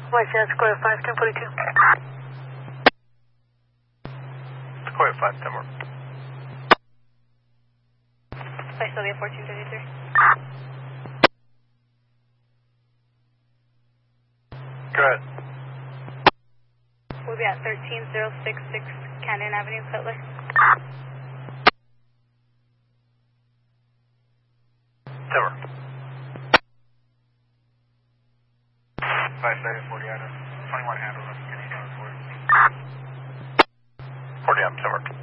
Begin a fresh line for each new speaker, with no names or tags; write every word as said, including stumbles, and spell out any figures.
West End Square five ten forty-two.
Square five ten more.
West Sylvia fourteen thirty-three.
Go ahead.
We'll be at thirteen oh six six Canyon Avenue, Cutler.
Timber. five seven forty out of twenty-one handle. forty, I'm Timber.